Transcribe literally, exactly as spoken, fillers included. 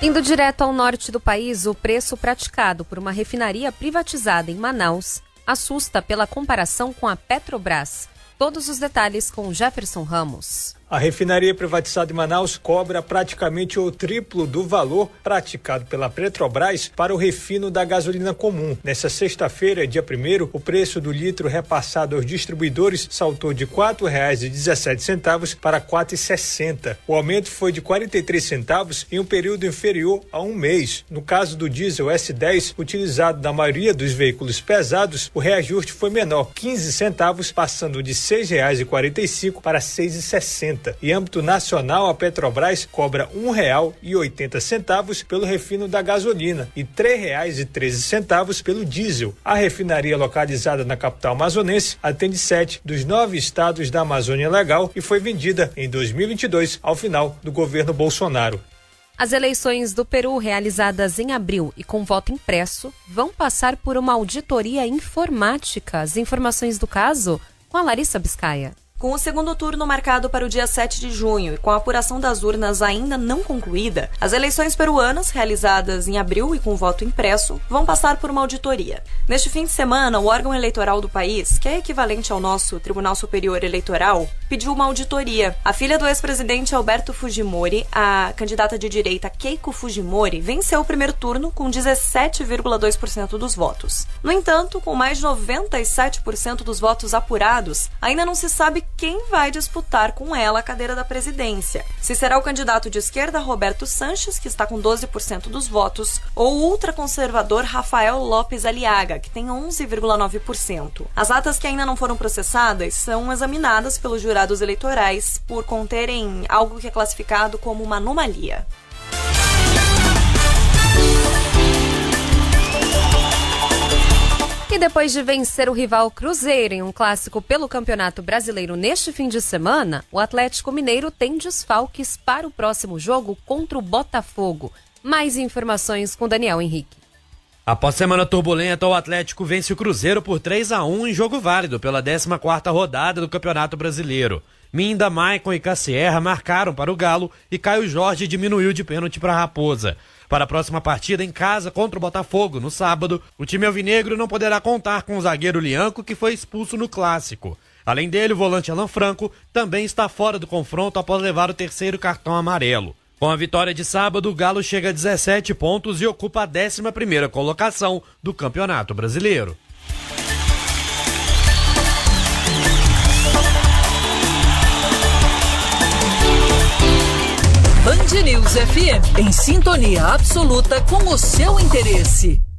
Indo direto ao norte do país, o preço praticado por uma refinaria privatizada em Manaus assusta pela comparação com a Petrobras. Todos os detalhes com Jefferson Ramos. A refinaria privatizada em Manaus cobra praticamente o triplo do valor praticado pela Petrobras para o refino da gasolina comum. Nessa sexta-feira, dia primeiro, o preço do litro repassado aos distribuidores saltou de quatro reais e dezessete centavos para quatro reais e sessenta centavos. O aumento foi de quarenta e três centavos em um período inferior a um mês. No caso do diesel S dez, utilizado na maioria dos veículos pesados, o reajuste foi menor, quinze centavos, passando de seis reais e quarenta e cinco centavos para seis reais e sessenta centavos. Em âmbito nacional, a Petrobras cobra um real e oitenta centavos pelo refino da gasolina e três reais e treze centavos pelo diesel. A refinaria, localizada na capital amazonense, atende sete dos nove estados da Amazônia Legal e foi vendida em dois mil e vinte e dois, ao final do governo Bolsonaro. As eleições do Peru, realizadas em abril e com voto impresso, vão passar por uma auditoria informática. As informações do caso com a Larissa Biscaia. Com o segundo turno marcado para o dia sete de junho e com a apuração das urnas ainda não concluída, as eleições peruanas, realizadas em abril e com voto impresso, vão passar por uma auditoria. Neste fim de semana, o órgão eleitoral do país, que é equivalente ao nosso Tribunal Superior Eleitoral, pediu uma auditoria. A filha do ex-presidente Alberto Fujimori, a candidata de direita Keiko Fujimori, venceu o primeiro turno com dezessete vírgula dois por cento dos votos. No entanto, com mais de noventa e sete por cento dos votos apurados, ainda não se sabe quem vai disputar com ela a cadeira da presidência. Se será o candidato de esquerda Roberto Sanches, que está com doze por cento dos votos, ou o ultraconservador Rafael Lopes Aliaga, que tem onze vírgula nove por cento. As atas que ainda não foram processadas são examinadas pelos jurados eleitorais por conterem algo que é classificado como uma anomalia. E depois de vencer o rival Cruzeiro em um clássico pelo Campeonato Brasileiro neste fim de semana, o Atlético Mineiro tem desfalques para o próximo jogo contra o Botafogo. Mais informações com Daniel Henrique. Após semana turbulenta, o Atlético vence o Cruzeiro por três a um em jogo válido pela décima quarta rodada do Campeonato Brasileiro. Minda, Maicon e Cassierra marcaram para o Galo e Caio Jorge diminuiu de pênalti para a Raposa. Para a próxima partida em casa contra o Botafogo, no sábado, o time alvinegro não poderá contar com o zagueiro Lianco, que foi expulso no clássico. Além dele, o volante Alan Franco também está fora do confronto após levar o terceiro cartão amarelo. Com a vitória de sábado, o Galo chega a dezessete pontos e ocupa a décima primeira colocação do Campeonato Brasileiro. Band News F M, em sintonia absoluta com o seu interesse.